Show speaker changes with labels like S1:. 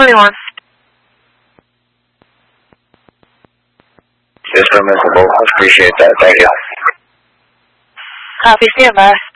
S1: 21.
S2: Dispermissible. Appreciate that. Thank you.
S1: Copy, stand by.